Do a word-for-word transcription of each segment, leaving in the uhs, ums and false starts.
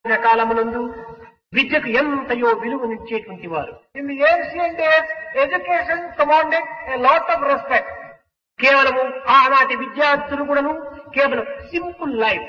కాలమునందు విద్యకు ఎంతయో విలువనిచ్చేటువంటి వారు. In the ancient days, education commanded a lot of respect. కేవలము ఆనాటి విద్యార్థులు కూడాను కేవలం సింపుల్ లైఫ్,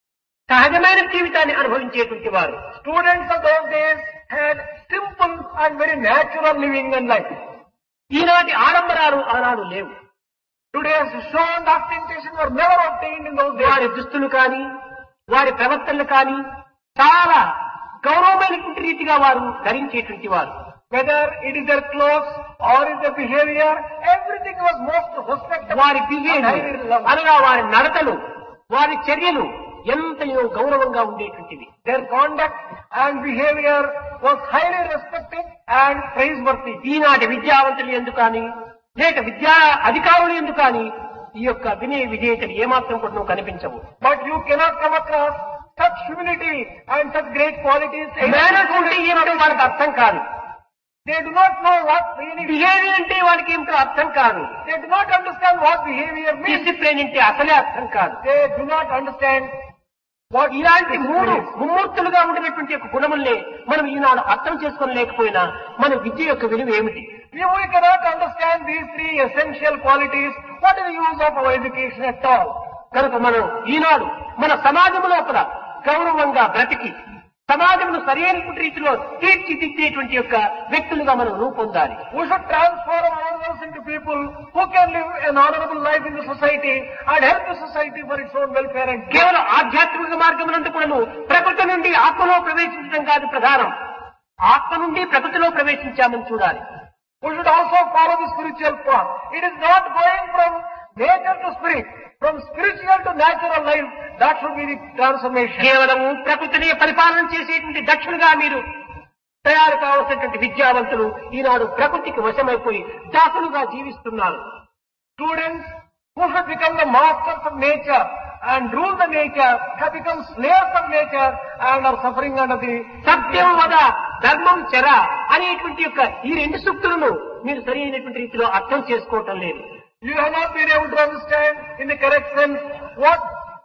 సహజమైన జీవితాన్ని అనుభవించేటువంటి వారు. Students of those days had simple and very natural living and life. ఈనాటి ఆడంబరాలు ఆనాడు లేవు. Today's show and ostentation were never obtained in those days. వారి దుస్తులు కానీ వారి ప్రవర్తనలు కానీ చాలా గౌరవమైనటువంటి రీతిగా వారు ధరించేటువంటి వారు. Whether it is their clothes or is their behavior, everything was most respectable. వారి బిహేవియర్ అనగా వారి నడతలు, వారి చర్యలు ఎంతయో గౌరవంగా ఉండేటువంటివి. Their conduct and behavior was highly respected and praiseworthy. ఈనాటి విద్యావంతులు ఎందుకు కానీ లేక విద్యా అధికారులు ఎందుకు కానీ ఈ యొక్క వినయ విధేయతలు ఏమాత్రం కూడా కనిపించవు. But you cannot come across such humility and such great qualities. Manners అంటే ఏమిటో వాళ్ళకి అర్థం కాదు. They do not know what really behaviour అంటే వాళ్ళకి ఏమిటో అర్థం కాదు. They do not understand what behavior means. Discipline అంటే అసలే అర్థం కాదు. They do not understand what ఇలాంటి మూడు ముమ్మూర్తులుగా ఉండినటువంటి యొక్క గుణముల్ని మనం ఈనాడు అర్థం చేసుకొని లేకపోయినా మన విద్య యొక్క విలువ ఏమిటి? If we cannot understand these three essential qualities, what is the use of our education at all? కనుక మనం ఈనాడు మన సమాజం లోపల గౌరవంగా బ్రతికి సమాజంను సరైనటువంటి రీతిలో తీర్చిదిద్దేటువంటి యొక్క వ్యక్తులుగా మనం రూపొందాలి. We should transform ourselves into people who can live an honorable life in the society and help the society for its own welfare. And కేవలం ఆధ్యాత్మిక మార్గమునందు కూడాను ప్రకృతి నుండి ఆత్మలో ప్రవేశించడం కాదు ప్రధానం. ఆత్మ నుండి ప్రకృతిలో ప్రవేశించామని చూడాలి. we should also follow the spiritual path. It is not going from nature to spirit, from spiritual to natural life. That should be the transformation. కేవలము ప్రకృతిని పరిపాలన చేసేటువంటి దక్షులుగా మీరు తయారు కావాల్సినటువంటి విద్యావంతులు ఈనాడు ప్రకృతికి వశమైపోయి దాసులుగా జీవిస్తున్నారు. Students who should become the masters of nature and rule the nature have become slaves of nature and are suffering under the సత్యం వద ధర్మం చెర అనేటువంటి యొక్క ఈ రెండు సూక్తులను మీరు సరి అయినటువంటి రీతిలో అర్థం చేసుకోవటం లేదు. You have not been able to understand in the correct sense what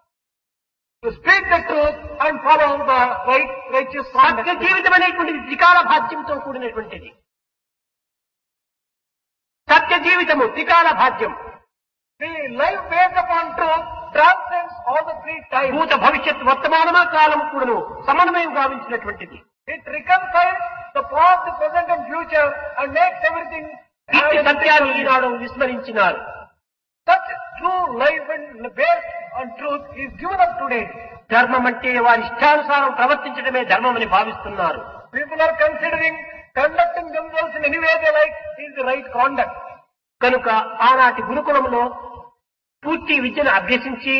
to speak the truth and follow the right righteous Satya conduct. జీవితం అనేటువంటిది త్రికాల భాగ్యంతో కూడినటువంటిది. సత్య జీవితము త్రికాల భాగ్యం. The life based upon truth transcends all the three times. భూత భవిష్యత్ వర్తమానమా కాలం కూడాను సమన్వయం గావించినటువంటిది. It reconciles the past, the present and future and makes everything. ఇట్టి సత్యాన్ని ఈనాడు విస్మరించినారు. Such true life and based on truth is given up today. ధర్మం అంటే వారి ఇష్టానుసారం ప్రవర్తించడమే ధర్మం అని భావిస్తున్నారు. People are considering conducting themselves in any way they like is the right conduct. కనుక ఆనాటి గురుకులంలో పూర్తి విద్యను అభ్యసించి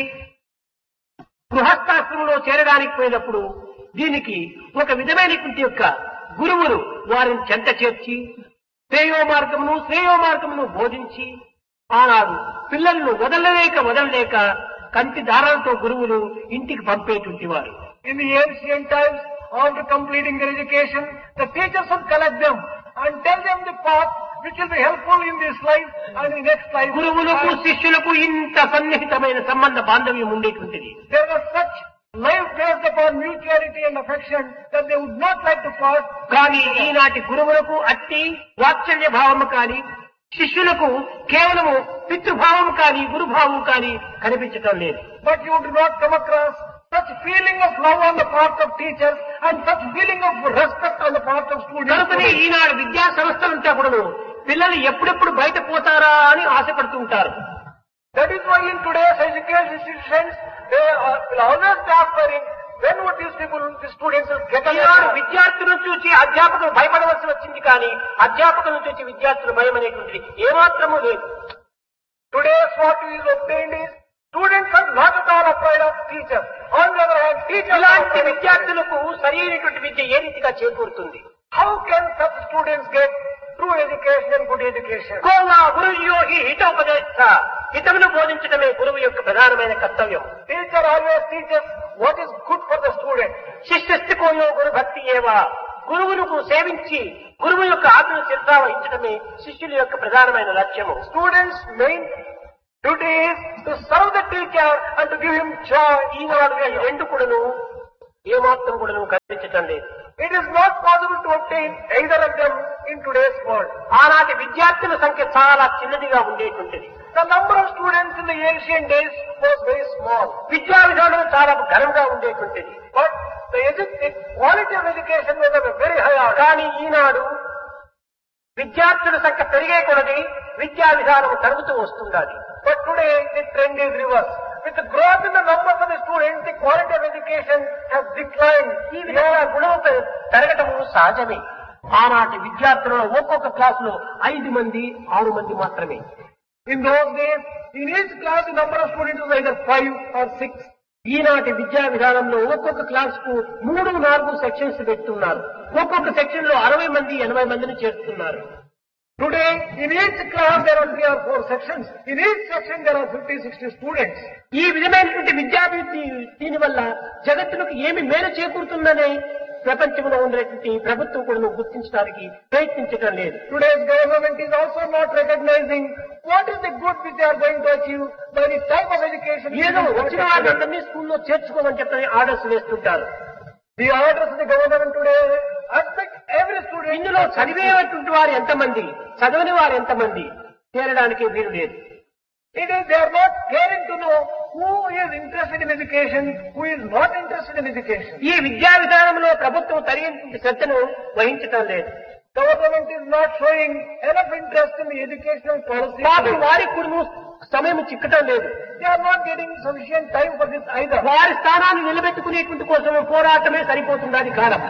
గృహస్థాశ్రమంలో చేరడానికి పోయినప్పుడు దీనికి ఒక విధమైనటువంటి యొక్క గురువులు వారిని చెంత చేర్చి శ్రేయో మార్గమును శ్రేయో మార్గమును బోధించి ఆనాడు పిల్లలను వదలలేక వదలలేక కంటి దారాలతో గురువులు ఇంటికి పంపేటువంటి వారు. In the ancient times, after completing their education, the teachers would collect them and tell them the path which will be helpful in this life and in the next life. గురువులకు And శిష్యులకు ఇంత సన్నిహితమైన సంబంధ బాంధవ్యం ఉండేటువంటిది. there was such life based upon mutuality and affection that they would not like to part. కానీ ఈనాటి గురువులకు అట్టి వాత్సల్య భావము కానీ శిష్యులకు కేవలము పితృభావం కానీ గురుభావం కానీ కనిపించటం లేదు. But you do not come across such feeling of love on the part of teachers and such feeling of respect on the part of students. కనుకనే ఈనాడు విద్యా సంస్థలంతా కూడాను పిల్లలు ఎప్పుడెప్పుడు బయట పోతారా అని ఆశపడుతుంటారు. That is why in today's education institutions, they are, will always be aspiring, when would these people, the students will get Eenadu along? విద్యార్థులను చూసి అధ్యాపకులు భయపడవలసి వచ్చింది కానీ అధ్యాపకులను చూసి విద్యార్థులు భయం అనేటువంటిది ఏమాత్రమూ లేదు. Today's what is obtained is, students are not at all afraid of teachers. On the other hand, teachers are ఇలాంటి afraid of విద్యార్థులకు సరైనటువంటి విద్య ఏ రీతిగా చేకూరుతుంది? How can such students get true education and good education? Khoa గురుయో హి హితోపదేశ హితమును బోధించడమే గురువు యొక్క ప్రధానమైన కర్తవ్యం. Teacher always teaches what is good for the student. శిష్యస్తి కోయో గురు భక్తి ఏవా గురువులకు సేవించి గురువు యొక్క ఆజ్ఞను శిరసా వహించడమే శిష్యుల యొక్క ప్రధానమైన లక్ష్యము. Students' main duty is to serve the teacher and to give him joy. ఈనాడు ఈ రెండు కూడాను ఏమాత్రం కూడాను విద్యార్థుల సంఖ్య చాలా చిన్నదిగా ఉండేటువంటిది. The number of students in the ancient days was very small. విద్యా విధానం చాలా ఘనంగా ఉండేటువంటిది. But the edu- the quality of education was of a very high order. కానీ ఈనాడు విద్యార్థుల సంఖ్య పెరిగే కొలది విద్యా విధానం తరుగుతూ వస్తున్నది. But today the trend is reversed. With the growth in the numbers of the students, the quality of education has declined. ఈ విధంగా గుణం పె- పెరగటము సహజమే. ఆనాటి విద్యార్థులలో ఒక్కొక్క క్లాసులో ఐదు మంది ఆరు మంది మాత్రమే. In those days, in each class the number of students was either five or six. ఈనాటి విద్యా విధానంలో ఒక్కొక్క క్లాస్ కు మూడు నాలుగు సెక్షన్స్ పెడుతున్నారు. ఒక్కొక్క సెక్షన్ లో అరవై మంది ఎనభై మందిని చేస్తున్నారు. Today, in each class there are three or four sections. In each section there are fifty, sixty students. ఈ విధమైనటువంటి విద్యాభివృద్ధి దీని వల్ల జగత్తులకు ఏమి మేలు చేకూరుతుందనే ప్రపంచంలో ఉండేటువంటి ప్రభుత్వం కూడా గుర్తించడానికి ప్రయత్నించడం లేదు. Today's government is also not recognizing what is the good which they are going to achieve by the type of education. ఏదో వచ్చిన వాళ్ళందరినీ స్కూల్లో చేర్చుకోమని చెప్పని ఆర్డర్స్ వేస్తుంటారు. The orders of the government today expect every student. ఇందులో చదివేటువంటి వారు ఎంతమంది, చదవని వారు ఎంతమంది చేరడానికి వీలు లేదు. It is they are not caring to know who is interested in education, who is not interested in education. ఈ విద్యా విధానంలో ప్రభుత్వం తగిన శ్రద్ధను వహించటం లేదు. Government is not showing enough interest in the educational policy. పాపం వారికి కూడా సమయం చిక్కటం లేదు. They are not getting sufficient time for this either. వారి స్థానాన్ని నిలబెట్టుకునేటువంటి కోసం పోరాటమే సరిపోతున్నది కాలం.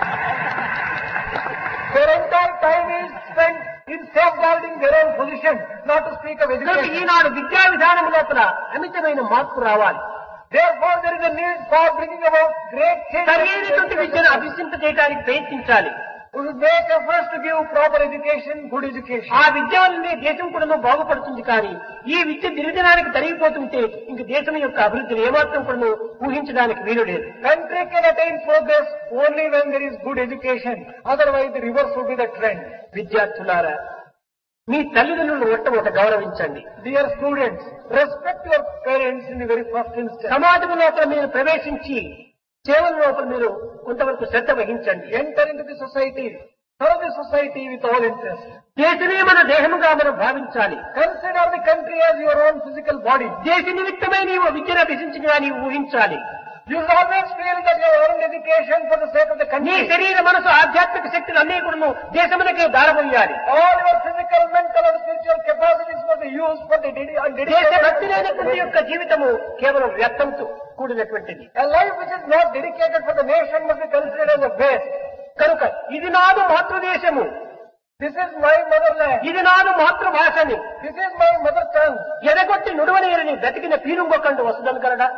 Their entire time is spent in safeguarding their own position, not to speak of కనుక education. ఈనాడు విద్యా విధానం లోపల అమితమైన మార్పు రావాలి. Therefore, there is a need for bringing about great change. సరైనటువంటి విద్యను అభ్యసింప చేయడానికి ప్రయత్నించాలి. We should make efforts to give proper education, good education. ఆ విద్య వల్లనే దేశం కూడా బాగుపడుతుంది. కానీ ఈ విద్య దినదినానికి తరిగిపోతుంటే ఇంక దేశం యొక్క అభివృద్ధిని ఏమాత్రం కూడా ఊహించడానికి వీలు లేదు. Country can attain progress only when there is good education. Otherwise, the reverse would be the trend. విద్యార్థులారా, మీ తల్లిదండ్రులను మొట్టమొదట గౌరవించండి. Dear students, respect your parents in the very first instance. సమాజం లోపల మీరు ప్రవేశించి సేవల లోపల మీరు కొంతవరకు శ్రద్ధ వహించండి. Enter into the society, serve the society with all interest. దేశమే మన దేహముగా మనం భావించాలి. Consider the country as your own physical body. దేశ నిమిత్తమై నీవు విద్యను అభ్యసించగా నీవు ఊహించాలి. You should always feel that you have earned education for the sake of the నీ country. శరీర మనసు ఆధ్యాత్మిక శక్తులు అన్ని కూడా దేశమునకే దారబోయాలి. All your physical, mental and spiritual capacities must be used for the dedi- and దేశ dedicated. భక్తి లేనటువంటి యొక్క జీవితము కేవలం వ్యర్థంతో కూడినటువంటిది. A life which is not dedicated for the nation must be considered as a waste. కనుక ఇది నాదు మాతృదేశము, This is my motherland. ఇది నాదు మాతృభాషని This is my mother tongue. ఎదగొట్టి నుడవనేరని బ్రతికిన పీరుంగొకండు వస్తుందని కలడా.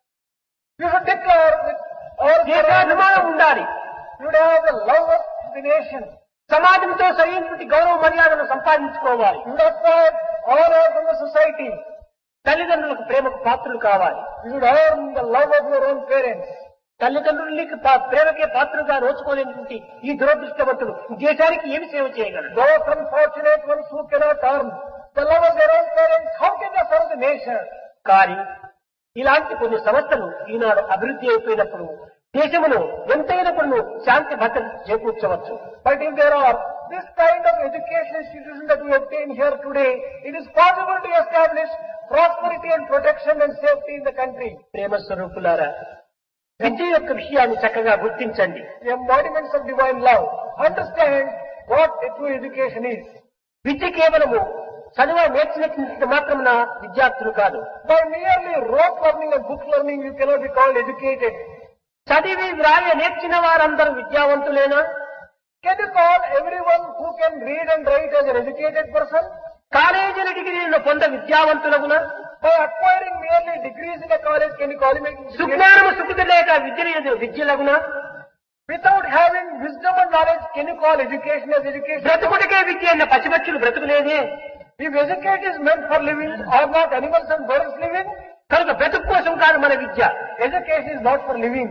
You should declare with all దేశాభిమానం ఉండాలి. you should have the love of the nation. సమాజంతో సరైనటువంటి గౌరవ మర్యాదను సంపాదించుకోవాలి. You should acquire honor from the society. తల్లిదండ్రులకు ప్రేమకు పాత్రులు కావాలి. You should earn the love of your own parents. తల్లిదండ్రులకి పా- ప్రేమకే పాత్రగా నోచుకోలేనటువంటి ఈ దురదృష్టవంతులు దేశానికి ఏమి సేవ చేయగలరు? Those unfortunate ones who cannot earn the love of their own parents, how can they serve the nation? కానీ ఇలాంటి కొన్ని సంస్థలు ఈనాడు అభివృద్ధి అయిపోయినప్పుడు దేశమును ఎంతైనా కొన్ని శాంతి భద్రత చేకూర్చవచ్చు. But if there are this kind of education institution that we obtain here today, it is possible to establish prosperity and protection and safety in the country. ప్రేమ స్వరూపులారా, విద్య యొక్క విషయాన్ని చక్కగా గుర్తించండి. The embodiments of divine love. Understand what a true education is. విద్య కేవలము చదువు నేర్చినటువంటి మాత్రమున విద్యార్థులు కాదు. By merely rote learning and book learning, you cannot be called educated. చదివి వ్రాయ నేర్చిన వారందరూ విద్యావంతులేనా? Can you call everyone who can read and write as an educated person? కాలేజీల డిగ్రీలను పొంద విద్యావంతులగున? By acquiring merely degrees in a college, can you call him educated? సుజ్ఞానము సుఖిత లేక విద్య విద్యలగున? Without having wisdom and knowledge, can you call education as education? బ్రతుకుడికే విద్య అన్న పసిబచ్చులు బ్రతుకులేదే. If education is meant for living, are not animals and birds living? కనుక బ్రతుకు కోసం కాదు మన విద్య. Education is not for living.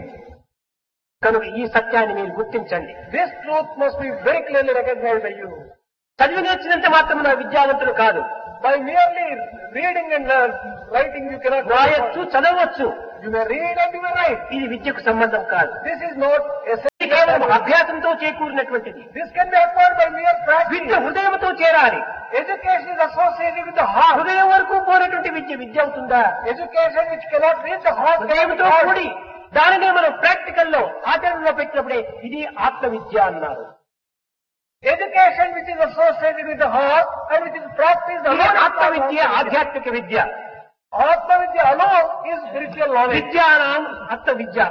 కనుక ఈ సత్యాన్ని మీరు గుర్తించండి. This truth must be very clearly recognized by you. చదివి నేర్చినంత మాత్రం నా విద్యావంతులు కాదు. By merely reading and uh, writing you cannot రాయొచ్చు, చదవచ్చు. You may read and you may write. ఇది విద్యకు సంబంధం కాదు. This is not ఇది కేవలం essential. అభ్యాసంతో చేకూరినటువంటిది. This can be acquired by mere Vidya practice. హృదయంతో చేరాలి. Education is associated with the heart. హృదయం వరకు పోయినటువంటి విద్య విద్య అవుతుందా? Education which cannot reach the heart cannot be హృదయంతో called. కూడి దానినే మనం ప్రాక్టికల్ లో ఆచరణలో పెట్టినప్పుడే ఇది ఆత్మ విద్య అన్నారు. Education which is associated with the heart and which is practiced ఇది alone. ఆత్మ విద్య, ఆధ్యాత్మిక విద్య. Atma Vidya alone is spiritual knowledge. విద్యానాం ఆత్మ విద్య,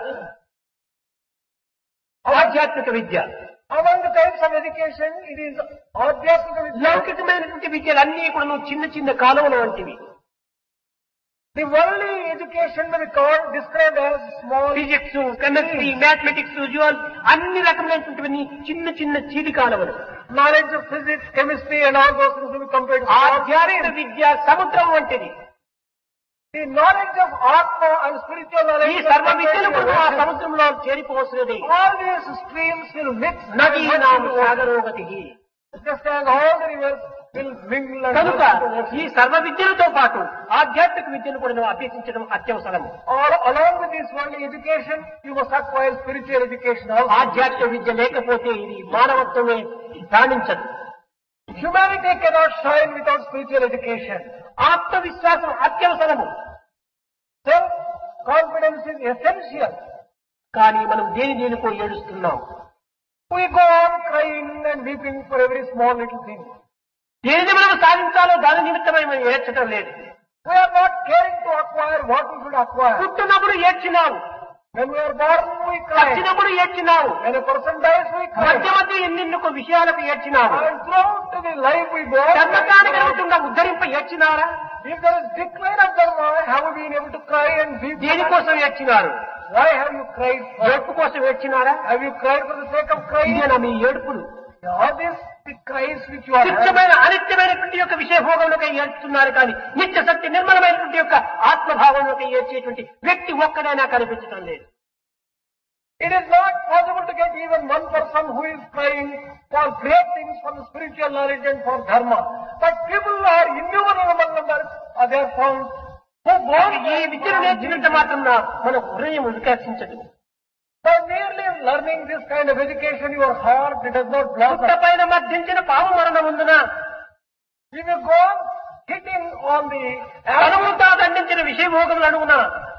ఆధ్యాత్మిక విద్య. Among the types of education, it is Adhyasmika Vidya. లౌకికమైనటువంటి విద్యలన్నీ కూడా నువ్వు చిన్న చిన్న కాలువలు వంటివి. The worldly education may be called, described as small. Physics, chemistry, mathematics, Jual అన్ని రకమైనటువంటి చిన్న చిన్న చీటి కాలువలు. Knowledge of physics, chemistry and all those things will be compared to ఆధ్యాత్మిక small. విద్య సముద్రం వంటిది. The knowledge of Atma and spiritual knowledge ఈ will be సర్వ compared విద్యలు to కూడా ఆ ocean. సముద్రంలో చేరిపోవచ్చున్నది. All these streams will mix and నదీ merge నామ into ocean. సాగరోగతి. Just as all the rivers will mingle and కనుక merge into ocean. ఈ సర్వ విద్యలతో పాటు ఆధ్యాత్మిక విద్యను కూడా నువ్వు అభ్యసించడం అత్యవసరము. All along with this worldly education, you must acquire spiritual education also. ఆధ్యాత్మిక విద్య లేకపోతే ఇది మానవత్వమే రాణించదు. Humanity cannot shine without spiritual education. ఆత్మవిశ్వాసం అత్యవసరము. Self-confidence is essential. కానీ మనం దేని దేనికో ఏడుస్తున్నాం. We go on crying and weeping for every small little thing. ఏది మనం సాధించాలో దాని నిమిత్తమై మనం ఏడ్చడం లేదు. We are not caring to acquire what we should acquire. పుట్టినప్పుడు ఏడ్చినావు, When we are born, we cry. చచ్చినప్పుడు ఏడ్చినావు, When a person dies, we మధ్య cry. మధ్య ఎన్నెన్నో విషయాలకు ఏడ్చినావు. And throughout the life we go on. ధర్మకాన్ని crying. కలుగుతున్న ఉద్ధరింప ఏడ్చినారా? If there is decline of dharma, have you been able to cry and weep? దేనికోసం ఏడ్చినారు? Why have you cried? ఏడుపు కోసం ఏడ్చినారా? Have you cried for the sake of crying? ఇదేనా మీ ఏడుపులు? All these the cries which you are having. నిత్యమైన అనిత్యమైనటువంటి యొక్క విషయభోగంలోకి ఏడ్చుతున్నారు కానీ నిత్య సత్య నిర్మలమైనటువంటి యొక్క ఆత్మభావంలోకి ఏడ్చేటువంటి వ్యక్తి ఒక్కడైనా కనిపించడం లేదు. It is not possible to get even one person who is crying for great things, for the spiritual knowledge and for dharma. But people are innumerable among them, uh, they are found who go ఈ విద్యను నేర్చినంత మాత్రం మన హృదయం వికసించదు. by merely learning this kind of education, your heart it does not blossom. పుట్టపైన మధ్యించిన పాము మరణం ఉందున If you go on hitting on the తనువు తా దండించిన విషయభోగములు అడుగున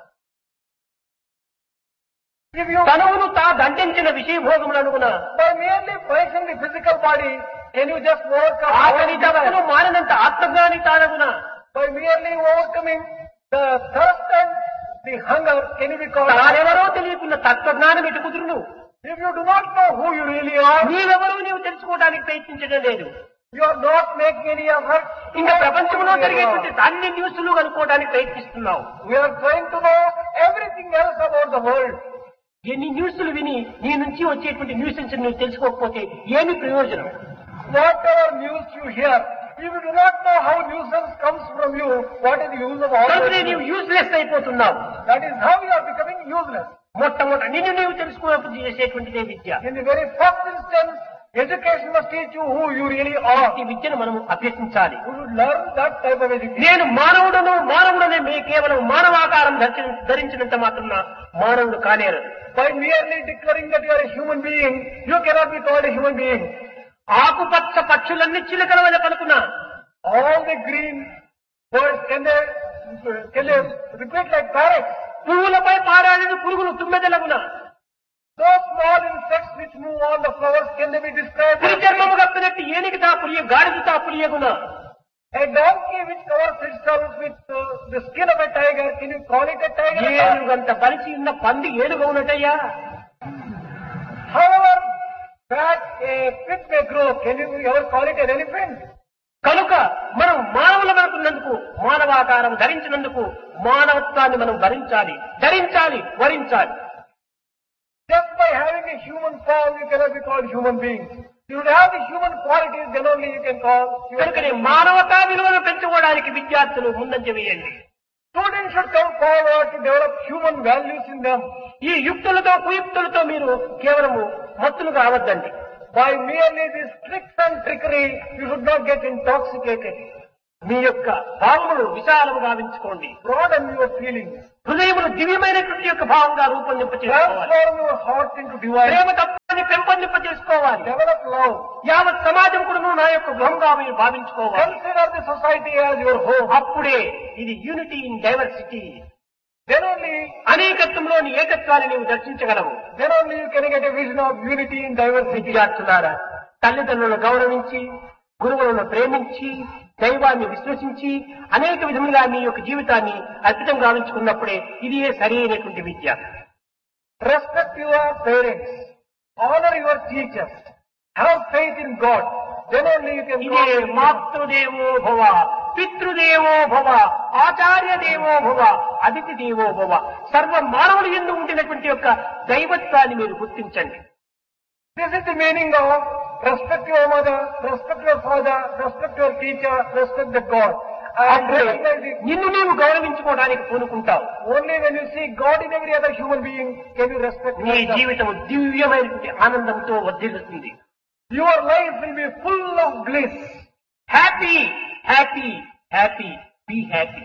if you తనువును తా దండించిన విషయభోగములు అడుగున by merely praising the physical body, can you just overcome all ఆకలి దప్పును desire? మారినంత ఆత్మజ్ఞాని తానగున By merely overcoming the thirst and the hunger, can you be called? తానెవరో తెలియకున్న తత్వజ్ఞానం ఎటు కుదురును? If you do not know who you really are, నీవెవరో నీవు తెలుసుకోవడానికి ప్రయత్నించడం లేదు. you are not making any effort. to ఇంకా know ప్రపంచంలో who you జరిగేటువంటి are. అన్ని న్యూస్లు కనుక్కోవడానికి ప్రయత్నిస్తున్నావు. We are trying to know everything else about the world. ఎన్ని న్యూస్లు విని నీ నుంచి వచ్చేటువంటి న్యూసెన్స్ నువ్వు తెలుసుకోకపోతే ఏమి ప్రయోజనం? Whatever news you hear, if you do not know how nuisance comes from you, what is the use of all కనుక that? నీవు useless అయిపోతున్నావు. That is how you are becoming useless. మొట్టమొదటి నిన్ను నీవు తెలుసుకోవడం చేసేటువంటిదే విద్య. In the very first instance, education must teach you who you really are. ఈ విద్యను మనం అభ్యసించాలి. You should learn that type of education. నేను మానవుడను మానవుడనే మీ కేవలం మానవాకారం ధరించి- ధరించినంత మాత్రం మానవుడు కానేరు. By merely declaring that you are a human being, you cannot be called a human being. ఆకుపచ్చ పక్షులన్నీ చిలకల వల్ల పలుకున్నా All the green birds, can they, can they repeat like parrots? పువ్వులపై పారాడిన పురుగులు తుమ్మెదలగున Those small insects which move on the flowers, can they be described? పులి చర్మము కప్పినట్టు ఏనికి తా పులియ గాడిద తా పులియగున A donkey which covers itself with uh, the skin of a tiger, can you call it a tiger? ఏనుగంత పరిచి ఉన్న పంది ఏనుగవునటయ్యా. However fat a pig may grow, can you ever call it an elephant? కనుక మనం మానవుల అనుకున్నందుకు మానవాకారం ధరించినందుకు మానవత్వాన్ని మనం భరించాలి, ధరించాలి, వరించాలి. Just by having a human form, you cannot be called human beings. You should have the human qualities, then only you can call human కనుకనే beings. మానవతా విలువను పెంచుకోవడానికి విద్యార్థులు ముందంజ వేయండి. Students should come forward to develop human values in them. ఈ యుక్తులతో కుయుక్తులతో మీరు కేవలము మత్తులు కావద్దండి. by merely these tricks and trickery, you should not get intoxicated. మీ యొక్క భావములు విశాలము గావించుకోండి. Broaden your feelings. హృదయములు దివ్యమైనటువంటి యొక్క భావంగా రూపొందింప చేసుకోవాలి. Transform your heart into divine. ప్రేమ తత్వాన్ని పెంపొందింప చేసుకోవాలి. Develop love. యావత్ సమాజం కూడా నా యొక్క గృహంగా మీరు భావించుకోవాలి. Consider the society as your home. అప్పుడే ఇది unity in diversity. Then only, అనేకత్వంలోని ఏకత్వాన్ని నీవు దర్శించగలవు. then only you can get a vision of unity in diversity. విద్యార్థులారా, తల్లిదండ్రులను గౌరవించి, గురువులను ప్రేమించి, దైవాన్ని విశ్వసించి అనేక విధములుగా మీ యొక్క జీవితాన్ని అర్పితం గావించుకున్నప్పుడే ఇది సరైనటువంటి విద్య. Respect your parents. Honor your teachers. Have faith in God. Then only you can ఇదే go. మాతృదేవో భవ, పితృదేవో భవ, ఆచార్య దేవో భవ, అతిథి దేవో భవ. సర్వ మానవులు ఎందు ఉండినటువంటి యొక్క దైవత్వాన్ని మీరు గుర్తించండి. This is the meaning of respect your mother, respect your father, respect your teacher, respect the God. And అప్పుడే recognize it. నిన్ను నీవు గౌరవించుకోవడానికి పూనుకుంటావు. Only when you see God in every other human being can you respect నీ yourself. జీవితం దివ్యమైనటువంటి ఆనందంతో వర్ధిల్లుతుంది. Your life will be full of bliss. Happy happy happy be happy.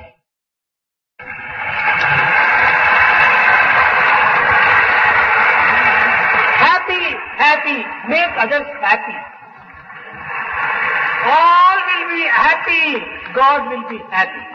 Happy happy make others happy. All will be happy, God will be happy.